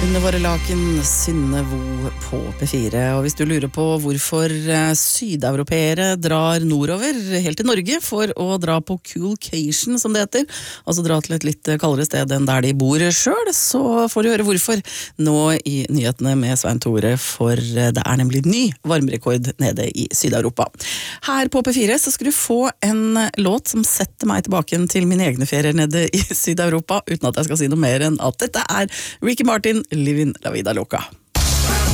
Under våre laken Synne Vo på P4, og hvis du lurer på hvorfor sydeuropeere drar nordover, helt til Norge, for å dra på coolcation, som det heter, altså dra til et litt kaldere sted enn der de bor selv, så får du høre hvorfor nå i nyhetene med Svein Tore, for det er nemlig ny varmerekord nede i Sydeuropa. Her på P4 så skal du få en låt som setter meg tilbake til mine egne ferier nede i Sydeuropa, uten at jeg skal si noe mer enn at dette er Ricky Martin, Livin' La Vida Loca.